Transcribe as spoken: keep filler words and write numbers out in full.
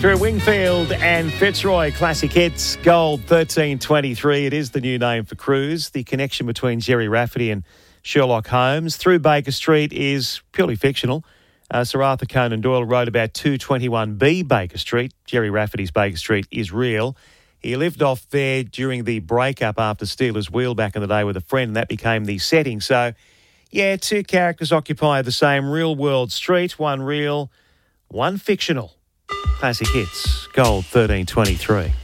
Through Wingfield and Fitzroy, classic hits, Gold thirteen twenty-three. It is the new name for Cruise. The connection between Jerry Rafferty and Sherlock Holmes through Baker Street is purely fictional. Uh, Sir Arthur Conan Doyle wrote about two twenty-one B Baker Street. Jerry Rafferty's Baker Street is real. He lived off there during the breakup after Steelers Wheel back in the day with a friend, and that became the setting. So, yeah, two characters occupy the same real-world street, one real, one fictional. Classic hits, Gold thirteen twenty-three.